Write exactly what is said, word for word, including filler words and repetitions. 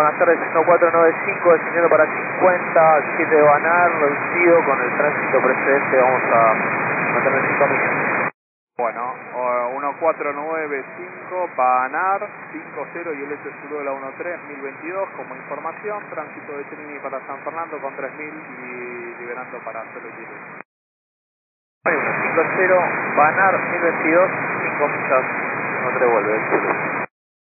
buenas tardes, uno cuatro nueve cinco, descendiendo para cincuenta, siete de Banar, reducido con el tránsito precedente, vamos a mantener cinco millas. Bueno, uno cuatro nueve cinco, Banar, cinco cero y el S Zulu de la uno tres, mil veintidós, como información, tránsito de Trini para San Fernando con tres mil y liberando para cero diez. cinco cero, Banar, mil veintidós, cinco millas, no te devuelve el Zulu.